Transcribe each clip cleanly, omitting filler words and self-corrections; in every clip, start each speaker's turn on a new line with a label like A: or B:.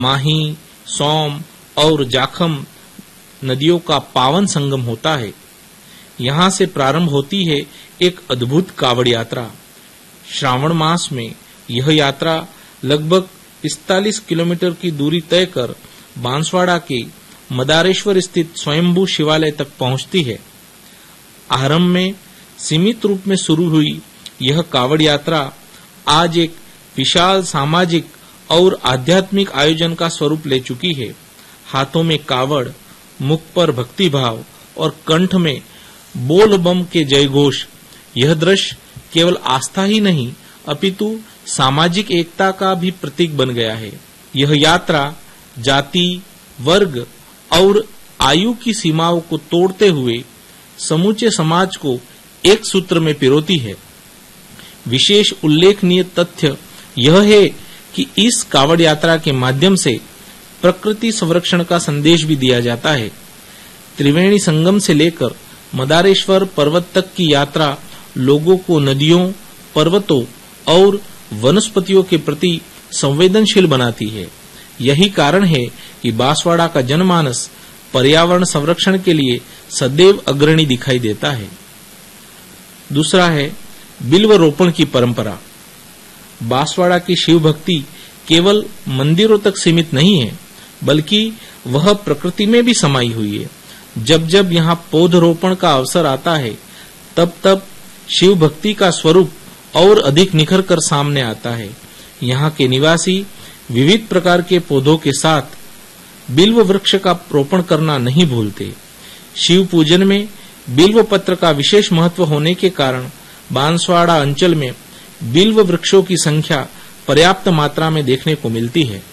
A: माही, सोम और जाखम नदियों का पावन संगम होता है। यहाँ से प्रारंभ होती है एक अद्भुत कावड़ यात्रा। श्रावण मास में यह यात्रा लगभग 45 किलोमीटर की दूरी तय कर बांसवाड़ा के मदारेश्वर स्थित स्वयंभू शिवालय तक पहुंचती है। आरंभ में सीमित रूप में शुरू हुई यह कावड़ यात्रा आज एक विशाल सामाजिक और आध्यात्मिक आयोजन का स्वरूप ले चुकी है। हाथों में कावड़, मुख पर भक्ति भाव और कंठ में बोल बम के जयघोष। यह दृश्य केवल आस्था ही नहीं अपितु सामाजिक एकता का भी प्रतीक बन गया है। यह यात्रा जाति, वर्ग और आयु की सीमाओं को तोड़ते हुए समूचे समाज को एक सूत्र में पिरोती है। विशेष उल्लेखनीय तथ्य यह है कि इस कावड़ यात्रा के माध्यम से प्रकृति संरक्षण का संदेश भी दिया जाता है। त्रिवेणी संगम से लेकर मदारेश्वर पर्वत तक की यात्रा लोगों को नदियों, पर्वतों और वनस्पतियों के प्रति संवेदनशील बनाती है। यही कारण है कि बांसवाड़ा का जनमानस पर्यावरण संरक्षण के लिए सदैव अग्रणी दिखाई देता है। दूसरा है बिल्व रोपण की परंपरा। बांसवाड़ा की शिव भक्ति केवल मंदिरों तक सीमित नहीं है, बल्कि वह प्रकृति में भी समाई हुई है। जब जब यहाँ पौधरोपण का अवसर आता है, तब तब शिव भक्ति का स्वरूप और अधिक निखर कर सामने आता है। यहाँ के निवासी विविध प्रकार के पौधों के साथ बिल्व वृक्ष का रोपण करना नहीं भूलते। शिव पूजन में बिल्व पत्र का विशेष महत्व होने के कारण बांसवाड़ा अंचल में बिल्व वृक्षों की संख्या पर्याप्त मात्रा में देखने को मिलती है।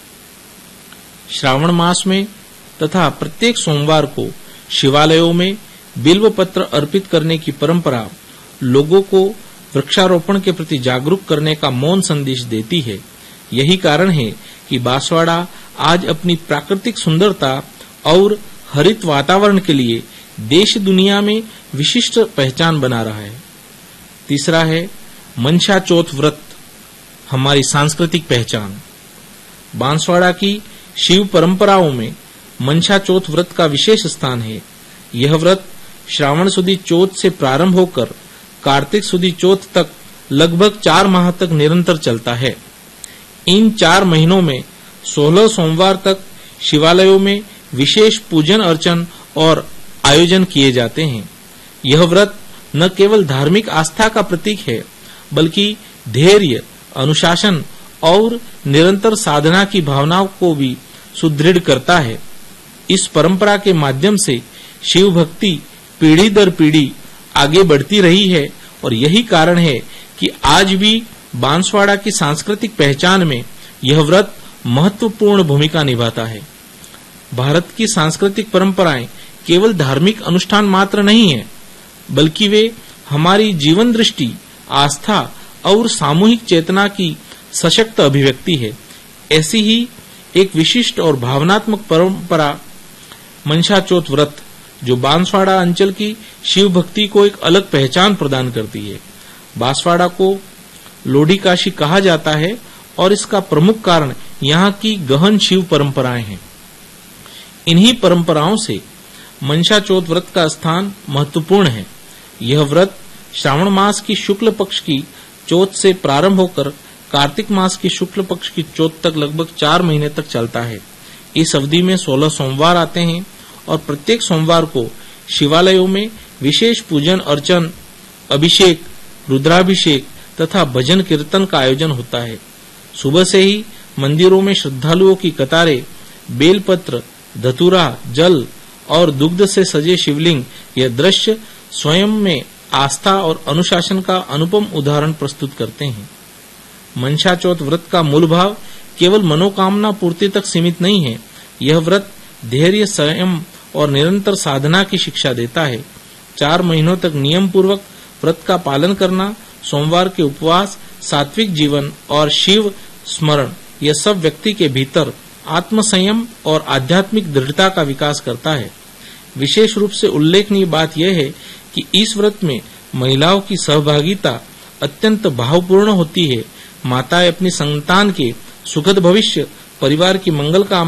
A: श्रावण मास में तथा प्रत्येक सोमवार को शिवालयों में बिल्व पत्र अर्पित करने की परंपरा लोगों को वृक्षारोपण के प्रति जागरूक करने का मौन संदेश देती है। यही कारण है कि बांसवाड़ा आज अपनी प्राकृतिक सुंदरता और हरित वातावरण के लिए देश दुनिया में विशिष्ट पहचान बना रहा है। तीसरा है मनसा चौथ व्रत, हमारी सांस्कृतिक पहचान। बांसवाड़ा की शिव परंपराओं में मनसा चौथ व्रत का विशेष स्थान है। यह व्रत श्रावण सुदी चौथ से प्रारंभ होकर कार्तिक सुदी चौथ तक लगभग 4 माह तक निरंतर चलता है। इन 4 महीनों में 16 सोमवार तक शिवालयों में विशेष पूजन अर्चन और आयोजन किए जाते हैं। यह व्रत न केवल धार्मिक आस्था का प्रतीक है, बल्कि धैर्य, अनुशासन और निरंतर साधना की भावनाओं को भी सुदृढ़ करता है। इस परंपरा के माध्यम से शिव भक्ति पीढ़ी दर पीढ़ी आगे बढ़ती रही है और यही कारण है कि आज भी बांसवाड़ा की सांस्कृतिक पहचान में यह व्रत महत्वपूर्ण भूमिका निभाता है। भारत की सांस्कृतिक परंपराएं केवल धार्मिक अनुष्ठान मात्र नहीं है, बल्कि वे हमारी जीवन दृष्टि, आस्था और सामूहिक चेतना की सशक्त अभिव्यक्ति है। ऐसी ही एक विशिष्ट और भावनात्मक परंपरा मनसा चौथ व्रत, जो बांसवाड़ा अंचल की शिव भक्ति को एक अलग पहचान प्रदान करती है। बांसवाड़ा को लोढ़ी काशी कहा जाता है और इसका प्रमुख कारण यहाँ की गहन शिव परंपराएं हैं। इन्हीं परंपराओं से मनसा चौथ व्रत का स्थान महत्वपूर्ण है। यह व्रत श्रावण मास की शुक्ल पक्ष की चौथ से प्रारंभ होकर कार्तिक मास की शुक्ल पक्ष की चौथ तक लगभग 4 महीने तक चलता है। इस अवधि में 16 सोमवार आते हैं और प्रत्येक सोमवार को शिवालयों में विशेष पूजन अर्चन, अभिषेक, रुद्राभिषेक तथा भजन कीर्तन का आयोजन होता है। सुबह से ही मंदिरों में श्रद्धालुओं की कतारें बेलपत्र, धतूरा, जल और दुग्ध से सजे शिवलिंग, यह दृश्य स्वयं में आस्था और अनुशासन का अनुपम उदाहरण प्रस्तुत करते हैं। मनसा चौथ व्रत का मूल भाव केवल मनोकामना पूर्ति तक सीमित नहीं है। यह व्रत धैर्य, संयम और निरंतर साधना की शिक्षा देता है। 4 महीनों तक नियम पूर्वक व्रत का पालन करना, सोमवार के उपवास, सात्विक जीवन और शिव स्मरण, यह सब व्यक्ति के भीतर आत्म संयम और आध्यात्मिक दृढ़ता का विकास करता है। विशेष रूप से उल्लेखनीय बात यह है कि इस व्रत में महिलाओं की सहभागिता अत्यंत भावपूर्ण होती है। माताएं अपनी संतान के सुखद भविष्य परिवार की मंगल कामना